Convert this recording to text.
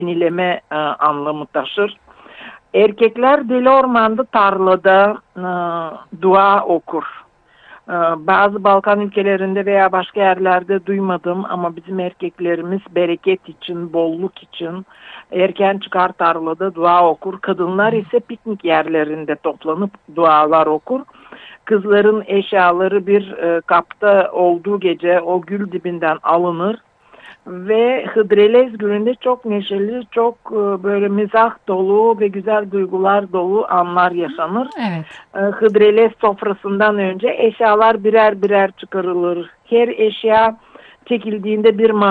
yenileme anlamı taşır. Erkekler deli ormanda, tarlada dua okur. Bazı Balkan ülkelerinde veya başka yerlerde duymadım ama bizim erkeklerimiz bereket için, bolluk için erken çıkar, tarlada dua okur. Kadınlar ise piknik yerlerinde toplanıp dualar okur. Kızların eşyaları bir kapta olduğu gece o gül dibinden alınır. Ve Hıdrellez gününde çok neşeli, çok böyle mizah dolu ve güzel duygular dolu anlar yaşanır. Evet. Hıdrellez sofrasından önce eşyalar birer birer çıkarılır. Her eşya çekildiğinde bir